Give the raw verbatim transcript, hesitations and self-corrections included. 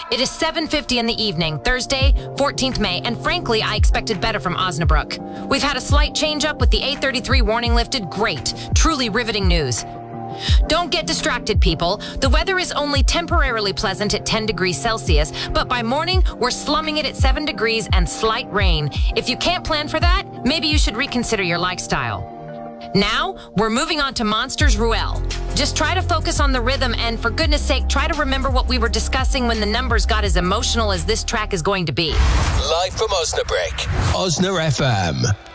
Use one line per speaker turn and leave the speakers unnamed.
It is seven fifty in the evening, Thursday, fourteenth May, and frankly, I expected better from Osnabrück. We've had a slight change up with the A thirty-three warning lifted. Great. Truly riveting news. Don't get distracted, people. The weather is only temporarily pleasant at ten degrees Celsius, but by morning, we're slumming it at seven degrees and slight rain. If you can't plan for that, maybe you should reconsider your lifestyle. Now, we're moving on to Monsters Ruelle. Just try to focus on the rhythm and, for goodness sake, try to remember what we were discussing when the numbers got as emotional as this track is going to be.
Live from Osnabrück, Osna F M.